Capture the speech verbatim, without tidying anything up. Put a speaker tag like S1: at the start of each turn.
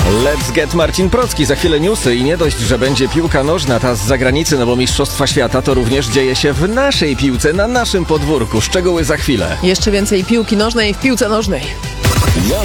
S1: Let's get Marcin Procki. Za chwilę newsy i nie dość, że będzie piłka nożna, ta z zagranicy, no bo Mistrzostwa Świata to również dzieje się w naszej piłce, na naszym podwórku. Szczegóły za chwilę.
S2: Jeszcze więcej piłki nożnej w piłce nożnej.